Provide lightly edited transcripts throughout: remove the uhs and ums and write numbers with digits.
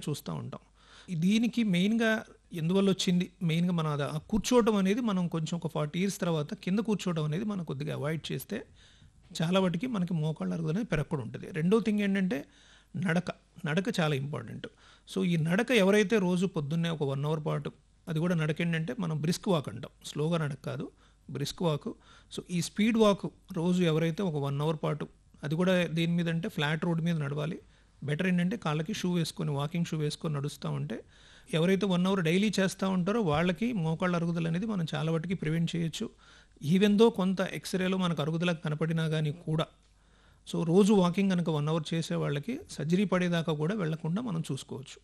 చూస్తూ ఉంటాం. దీనికి మెయిన్గా ఎందువల్ల వచ్చింది, మెయిన్గా మనం అది కూర్చోవడం అనేది మనం కొంచెం ఒక 40 years తర్వాత కింద కూర్చోవడం అనేది మనం కొద్దిగా అవాయిడ్ చేస్తే చాలా వాటికి మనకి మోకాళ్ళ అరుగుదల అనేది పెరగకుండా ఉంటుంది. రెండో థింగ్ ఏంటంటే నడక చాలా ఇంపార్టెంట్. సో ఈ నడక ఎవరైతే రోజు పొద్దున్నే ఒక 1 hour పాటు, అది కూడా నడక ఏంటంటే మనం బ్రిస్క్ వాక్ అంటాం, స్లోగా నడక కాదు, బ్రిస్క్ వాక్. సో ఈ స్పీడ్ వాక్ రోజు ఎవరైతే ఒక 1 hour పాటు, అది కూడా దేని మీద అంటే ఫ్లాట్ రోడ్ మీద నడవాలి. బెటర్ ఏంటంటే కాళ్ళకి షూ వేసుకొని, వాకింగ్ షూ వేసుకొని నడుస్తూ ఉంటే ఎవరైతే 1 hour డైలీ చేస్తూ ఉంటారో వాళ్ళకి మోకాళ్ళ అరుగుదల అనేది మనం చాలా వాటికి ప్రివెంట్ చేయొచ్చు. ఈవెన్ దో కొంత ఎక్స్రేలో మనకు అరుగుదల కనపడినా కానీ కూడా. సో రోజు వాకింగ్ కనుక 1 hour చేసే వాళ్ళకి సర్జరీ పడేదాకా కూడా వెళ్లకుండా మనం చూసుకోవచ్చు.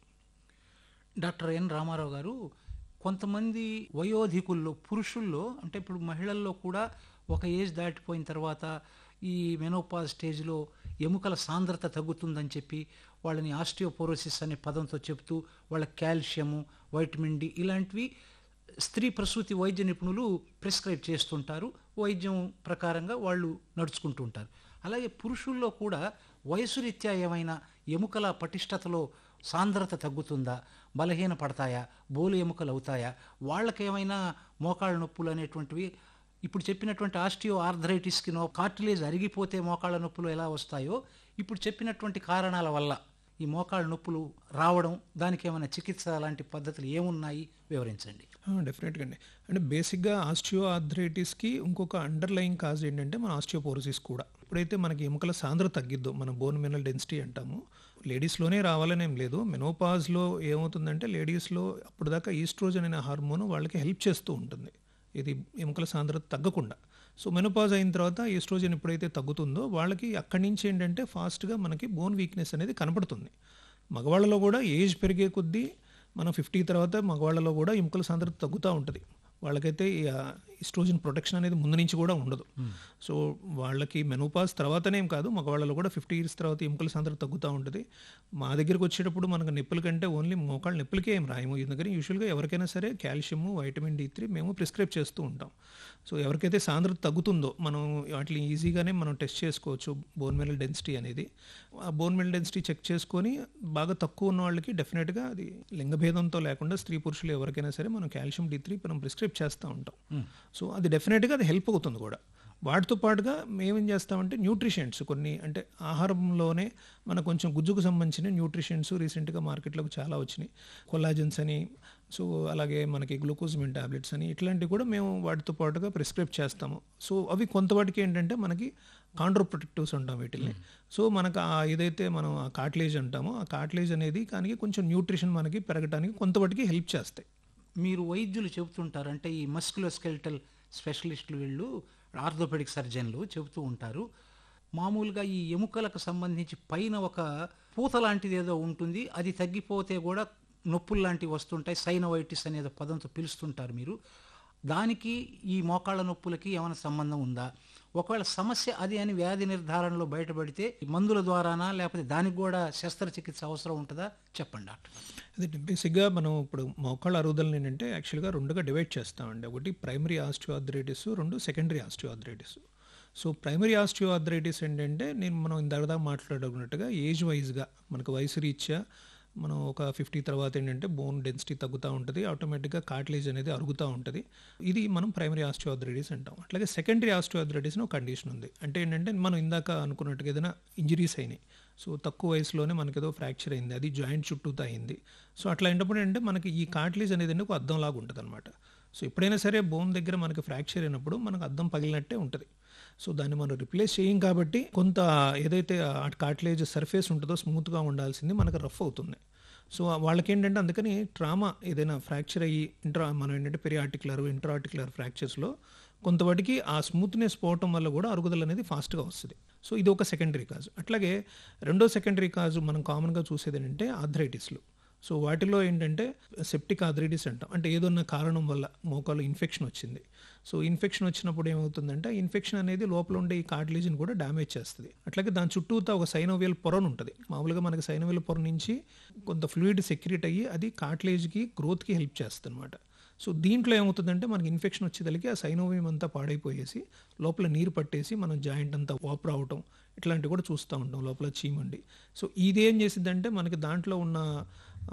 డాక్టర్ ఎన్ రామారావు గారు, కొంతమంది వయోధికుల్లో, పురుషుల్లో, అంటే ఇప్పుడు మహిళల్లో కూడా ఒక ఏజ్ దాటిపోయిన తర్వాత ఈ మెనోపాజ్ స్టేజ్లో ఎముకల సాంద్రత తగ్గుతుందని చెప్పి వాళ్ళని ఆస్టియోపోరోసిస్ అనే పదంతో చెప్తూ వాళ్ళ కాల్షియము, వైటమిన్ డి ఇలాంటివి స్త్రీ ప్రసూతి వైద్య నిపుణులు ప్రిస్క్రైబ్ చేస్తుంటారు. వైద్యం ప్రకారంగా వాళ్ళు నడుచుకుంటూ ఉంటారు. అలాగే పురుషుల్లో కూడా వయసు రీత్యా ఏమైనా ఎముకల పటిష్టతలో సాంద్రత తగ్గుతుందా, బలహీన పడతాయా, బోలు ఎముకలు అవుతాయా, వాళ్ళకేమైనా మోకాళ్ళ నొప్పులు అనేటువంటివి ఇప్పుడు చెప్పినటువంటి ఆస్టియో ఆర్థరైటిస్కి కార్టిలేజ్ అరిగిపోతే మోకాళ్ళ నొప్పులు ఎలా వస్తాయో, ఇప్పుడు చెప్పినటువంటి కారణాల వల్ల ఈ మోకాళ్ళ నొప్పులు రావడం, దానికి ఏమైనా చికిత్స లాంటి పద్ధతులు ఏమున్నాయి వివరించండి. డెఫినెట్గా అండి. అంటే బేసిక్గా ఆస్టియో ఆర్థరైటిస్కి ఇంకొక అండర్లయింగ్ కాజ్ ఏంటంటే మన ఆస్టియోపోరోసిస్ కూడా. ఎప్పుడైతే మనకి ఎముకల సాంద్రత తగ్గిద్దో, మన బోన్ మినరల్ డెన్సిటీ అంటాము, లేడీస్లోనే రావాలని ఏం లేదు. మెనోపాజ్లో ఏమవుతుందంటే లేడీస్లో అప్పటిదాకా ఈస్ట్రోజన్ అనే హార్మోన్ వాళ్ళకి హెల్ప్ చేస్తూ ఉంటుంది, ఇది ఎముకల సాంద్రత తగ్గకుండా. సో మెనోపాజ్ అయిన తర్వాత ఈస్ట్రోజన్ ఎప్పుడైతే తగ్గుతుందో వాళ్ళకి అక్కడి నుంచి ఏంటంటే ఫాస్ట్గా మనకి బోన్ వీక్నెస్ అనేది కనపడుతుంది. మగవాళ్ళలో కూడా ఏజ్ పెరిగే కొద్దీ మనం 50 తర్వాత మగవాళ్ళలో కూడా ఎముకల సాంద్రత తగ్గుతూ ఉంటుంది. వాళ్ళకైతే ఈస్ట్రోజన్ ప్రొటెక్షన్ అనేది ముందు నుంచి కూడా ఉండదు. సో వాళ్ళకి మెనోపాజ్ తర్వాతనేం కాదు, మగవాళ్ళలో కూడా 50 years తర్వాత ఎముకల సాంద్రత తగ్గుతూ ఉంటుంది. మా దగ్గరికి వచ్చేటప్పుడు మనకు నొప్పుల కంటే ఓన్లీ మోకాళ్ళ నొప్పులకే ఏం రాయము. ఎందుకని యూజువల్గా ఎవరికైనా సరే కాల్షియము, వైటమిన్ D3 మేము ప్రిస్క్రైబ్ చేస్తూ ఉంటాం. సో ఎవరికైతే సాంద్రత తగ్గుతుందో మనం వాటిని ఈజీగానే మనం టెస్ట్ చేసుకోవచ్చు, బోన్ మినరల్ డెన్సిటీ అనేది. ఆ బోన్ మినరల్ డెన్సిటీ చెక్ చేసుకొని బాగా తక్కువ ఉన్న వాళ్ళకి డెఫినెట్గా అది లింగభేదంతో లేకుండా స్త్రీ పురుషులు ఎవరికైనా సరే మనం కాల్షియం D3 మనం ప్రిస్క్రైబ్ చేస్తూ ఉంటాం. సో అది డెఫినెట్గా అది హెల్ప్ అవుతుంది కూడా. వాటితో పాటుగా మేమేం చేస్తామంటే న్యూట్రిషన్స్ కొన్ని, అంటే ఆహారంలోనే మనకు కొంచెం గుజ్జుకు సంబంధించిన న్యూట్రిషన్స్ రీసెంట్గా మార్కెట్లోకి చాలా వచ్చినాయి. కొల్లాజన్స్ అని, సో అలాగే మనకి గ్లూకోజమిన్ టాబ్లెట్స్ అని, ఇట్లాంటివి కూడా మేము వాటితో పాటుగా ప్రిస్క్రైబ్ చేస్తాము. సో అవి కొంతవాటికి ఏంటంటే మనకి కాంట్రోప్రొటెక్టివ్స్ అంటాం వీటిల్ని. సో మనకు ఏదైతే మనం ఆ కార్టిలేజ్ అంటామో ఆ కార్టిలేజ్ అనేది కానీ కొంచెం న్యూట్రిషన్ మనకి పెరగడానికి కొంతవాటికి హెల్ప్ చేస్తాయి. మీరు వైద్యులు చెబుతుంటారు, అంటే ఈ మస్కులోస్కెల్టల్ స్పెషలిస్టులు, వీళ్ళు ఆర్థోపెడిక్ సర్జన్లు చెబుతూ ఉంటారు, మామూలుగా ఈ ఎముకలకు సంబంధించి పైన ఒక పూత లాంటిది ఏదో ఉంటుంది, అది తగ్గిపోతే కూడా నొప్పులు లాంటివి వస్తుంటాయి, సైనోవైటిస్ అనేది పదంతో పిలుస్తుంటారు మీరు. దానికి ఈ మోకాళ్ళ నొప్పులకి ఏమైనా సంబంధం ఉందా? ఒకవేళ సమస్య అది అని వ్యాధి నిర్ధారణలో బయటపడితే మందుల ద్వారానా, లేకపోతే దానికి కూడా శస్త్రచికిత్స అవసరం ఉంటుందా? చెప్పండి డాక్టర్. అదే బేసిక్గా మనం ఇప్పుడు మోకాళ్ళ అరుగుదలని ఏంటంటే యాక్చువల్గా రెండుగా డివైడ్ చేస్తామండి. ఒకటి ప్రైమరీ ఆస్టియోఆర్థరైటిస్, రెండు secondary osteoarthritis. So primary osteoarthritis ఏంటంటే మనం ఇందాక మాట్లాడుకున్నట్టుగా ఏజ్ వైజ్గా మనకు వయసు రీత్యా మనం ఒక 50 తర్వాత ఏంటంటే బోన్ డెన్సిటీ తగ్గుతూ ఉంటుంది, ఆటోమేటిక్గా కార్టిలేజ్ అనేది అరుగుతూ ఉంటుంది. ఇది మనం ప్రైమరీ ఆస్టియోఆర్థరైటిస్ అంటాం. అట్లాగే సెకండరీ ఆస్టియోఆర్థరైటిస్ ఒక కండిషన్ ఉంది. అంటే ఏంటంటే మనం ఇందాక అనుకున్నట్టుగా ఏదైనా ఇంజరీస్ అయినాయి, సో తక్కువ వయసులోనే మనకి ఏదో ఫ్రాక్చర్ అయింది, అది జాయింట్ చుట్టూతో అయింది. సో అట్లా అయినప్పుడు ఏంటంటే మనకి ఈ కార్టిలేజ్ అనేది ఒక అద్దం లాగా ఉంటుంది అనమాట. సో ఎప్పుడైనా సరే బోన్ దగ్గర మనకి ఫ్రాక్చర్ అయినప్పుడు మనకు అద్దం పగిలినట్టే ఉంటుంది. సో దాన్ని మనం రిప్లేస్ చేయం కాబట్టి కొంత ఏదైతే ఆ కార్టిలేజ్ సర్ఫేస్ ఉంటుందో స్మూత్గా ఉండాల్సింది మనకు రఫ్ అవుతుంది. సో వాళ్ళకి ఏంటంటే అందుకని ట్రామా ఏదైనా ఫ్రాక్చర్ అయ్యి మనం ఏంటంటే పెరియార్టికులర్, ఇంట్రాఆర్టికులర్ ఫ్రాక్చర్స్లో కొంతవాటికి ఆ స్మూత్నెస్ పోవటం వల్ల కూడా అరుగుదల అనేది ఫాస్ట్గా వస్తుంది. సో ఇది ఒక సెకండరీ కాజ్. అట్లాగే రెండో సెకండరీ కాజ్ మనం కామన్గా చూసేది ఏంటంటే ఆర్థరైటిస్లు. సో వాటిలో ఏంటంటే సెప్టిక్ ఆర్థరైటిస్ అంటాం, అంటే ఏదన్నా కారణం వల్ల మోకాలు ఇన్ఫెక్షన్ వచ్చింది. సో ఇన్ఫెక్షన్ వచ్చినప్పుడు ఏమవుతుందంటే ఇన్ఫెక్షన్ అనేది లోపల ఉండే ఈ కార్టిలేజ్ని కూడా డ్యామేజ్ చేస్తుంది. అట్లాగే దాని చుట్టూతో ఒక సైనోవియల్ పొరను ఉంటుంది. మామూలుగా మనకి సైనోవియల్ పొర నుంచి కొంత ఫ్లూయిడ్ సెక్రెట్ అయ్యి అది కార్టిలేజ్కి గ్రోత్కి హెల్ప్ చేస్తుంది అనమాట. సో దీంట్లో ఏమవుతుందంటే మనకి ఇన్ఫెక్షన్ వచ్చేదలికి ఆ సైనోవియం అంతా పాడైపోయేసి లోపల నీరు పట్టేసి మనం జాయింట్ అంతా వాపు రావటం ఇట్లాంటివి కూడా చూస్తూ ఉంటాం, లోపల చీమండి. సో ఇదేం చేసిద్దంటే మనకి దాంట్లో ఉన్న